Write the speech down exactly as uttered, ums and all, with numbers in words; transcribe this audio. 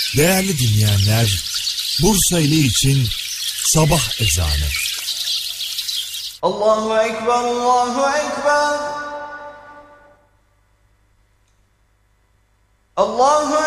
Değerli dinleyenler, Bursa ili için sabah ezanı. Allahu Ekber, Allahu Ekber. Allahu